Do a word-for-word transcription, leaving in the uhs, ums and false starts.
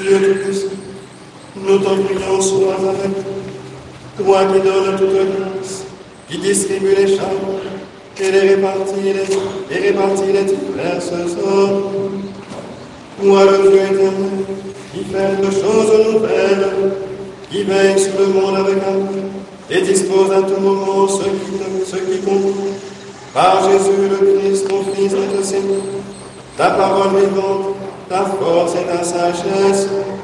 Dieu Tout-Puissant, nous t'en prions, sois avec nous. Toi qui donnes toute grâce, qui distribue les chambres et les répartit les, et répartit les diverses ordres. Toi le Dieu éternel, qui fait de choses nouvelles, qui veille sur le monde avec amour et dispose à tout moment ce qui, ce qui convient. Par Jésus le Christ, ton Fils, notre Seigneur, ta parole vivante, ta force et ta sagesse,